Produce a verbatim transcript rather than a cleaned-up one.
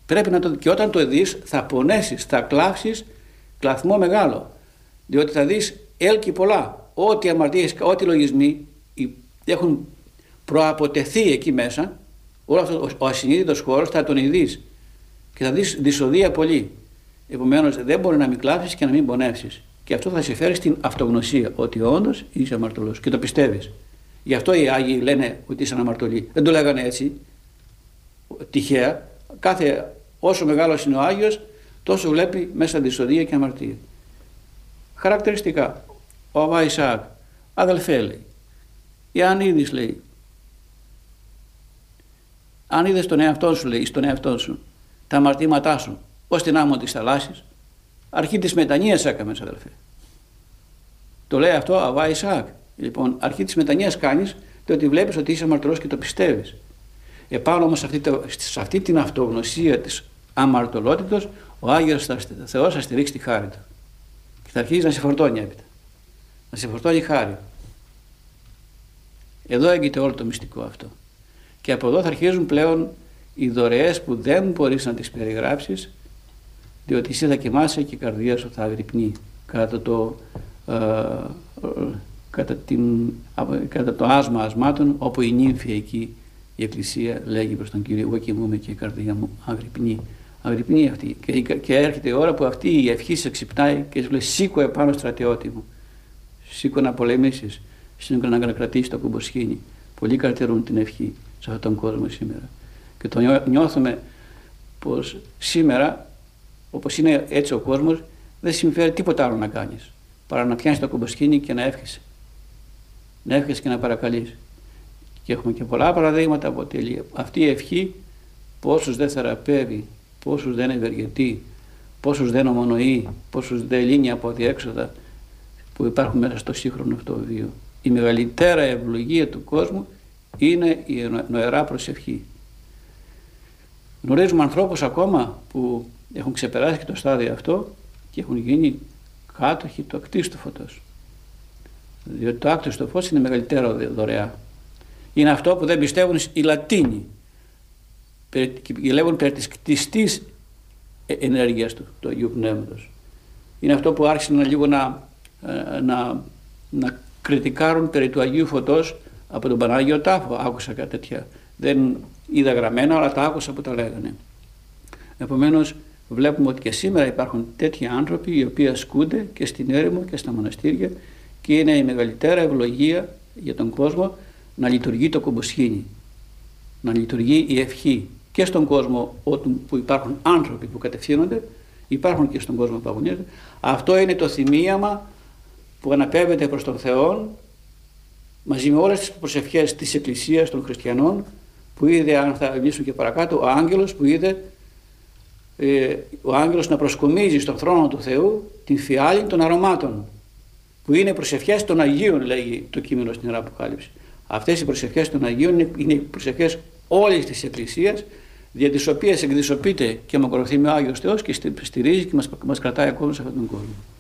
Πρέπει να το, και όταν το δεις θα πονέσεις, θα κλάψεις κλαθμό μεγάλο. Διότι θα δεις έλκει πολλά. Ό,τι αμαρτίες, ό,τι λογισμοί έχουν προαποτεθεί εκεί μέσα, όλο αυτό ο ασυνείδητος χώρος θα τον ειδείς και θα δεις δυσοδεία πολύ. Επομένως δεν μπορεί να μην κλάψεις και να μην πονεύσεις. Και αυτό θα σε φέρει στην αυτογνωσία, ότι όντως είσαι αμαρτωλός και το πιστεύεις. Γι' αυτό οι Άγιοι λένε ότι είσαι αμαρτωλοί. Δεν το λέγανε έτσι τυχαία. Κάθε, όσο μεγάλος είναι ο Άγιος, τόσο βλέπει μέσα δυσοδεία και αμαρτία. Χαρακτηριστικά. Ο Αββά Ισαάκ, αδελφέ, λέει, εάν είδεις, λέει, αν είδες τον εαυτό σου, λέει, στον εαυτό σου, τα αμαρτήματά σου, ως την άμμο της θαλάσσης, αρχή της μετανοίας έκαμες, αδελφέ. Το λέει αυτό ο Αββά Ισαάκ. Λοιπόν, αρχή της μετανοίας κάνεις, διότι βλέπεις ότι είσαι αμαρτωλός και το πιστεύεις. Επάνω όμως σε αυτή, σε αυτή την αυτογνωσία της αμαρτωλότητος, ο Άγιος Θεός θα στηρίξει τη χάρη του. Και θα αρχίσει να σε φορτώνει έπειτα. Να σε φορτώνει χάρη. Εδώ έγκυται όλο το μυστικό αυτό. Και από εδώ θα αρχίζουν πλέον οι δωρεές που δεν μπορείς να τις περιγράψεις, διότι εσύ θα κοιμάσαι και η καρδία σου θα αγρυπνεί κατά το, ε, κατά την, κατά το άσμα ασμάτων, όπου η νύμφη εκεί η Εκκλησία λέγει προς τον Κύριο, εγώ κοιμούμαι και η καρδία μου αγρυπνεί. Αγρυπνεί αυτή. Και, και έρχεται η ώρα που αυτή η ευχή σε ξυπνάει και σου λέει, σήκω επάνω στρατιώτη μου. Σήκω να πολεμήσεις. Σήκω να κρατήσεις το κουμποσχήνι. Πολλοί καρτερούν την ευχή σε αυτόν τον κόσμο σήμερα. Και το νιώθουμε πως σήμερα, όπως είναι έτσι ο κόσμος, δεν συμφέρει τίποτα άλλο να κάνεις παρά να πιάνεις το κουμποσχήνι και να εύχεσαι. Να εύχεσαι και να παρακαλείς. Και έχουμε και πολλά παραδείγματα από τελεία. Αυτή η ευχή πόσους δεν θεραπεύει, πόσους δεν ευεργετεί, πόσους δεν ομονοεί, πόσους δεν λύνει από διέξοδα που υπάρχουν μέσα στο σύγχρονο αυτό βίο. Η μεγαλύτερα ευλογία του κόσμου είναι η νοερά προσευχή. Γνωρίζουμε ανθρώπους ακόμα που έχουν ξεπεράσει και το στάδιο αυτό και έχουν γίνει κάτοχοι του ακτίστου φωτός. Διότι το άκτιστο φως είναι μεγαλύτερο δωρεά. Είναι αυτό που δεν πιστεύουν οι Λατίνοι και λέγουν περί της κτιστής ενέργειας του, του Αγίου Πνεύματος. Είναι αυτό που άρχισαν λίγο να, να, να κριτικάρουν περί του Αγίου Φωτός από τον Πανάγιο Τάφο. Άκουσα κάτι τέτοια. Δεν είδα γραμμένα, αλλά τα άκουσα που τα λέγανε. Επομένως, βλέπουμε ότι και σήμερα υπάρχουν τέτοιοι άνθρωποι οι οποίοι ασκούνται και στην έρημο και στα μοναστήρια και είναι η μεγαλύτερα ευλογία για τον κόσμο να λειτουργεί το κουμποσχήνι, να λειτουργεί η ευχή και στον κόσμο που υπάρχουν άνθρωποι που κατευθύνονται, υπάρχουν και στον κόσμο που αγωνίζονται. Αυτό είναι το θυμίαμα που αναπέμπεται προς τον Θεό μαζί με όλες τις προσευχές της Εκκλησίας των Χριστιανών που είδε, αν θα μιλήσουμε και παρακάτω, ο άγγελος που είδε ε, ο άγγελος να προσκομίζει στον θρόνο του Θεού την φιάλη των αρωμάτων, που είναι προσευχές των Αγίων, λέγει το κείμενο στην Ιερά Αποκάλυψη. Αυτές οι προσευχές των Αγίων είναι οι προσευχές όλης της Εκκλησίας, δια τις οποίες εκδισωπείται και μακροθυμεί ο Άγιος Θεός και στηρίζει και μας, μας κρατάει ακόμα σε αυτόν τον κόσμο.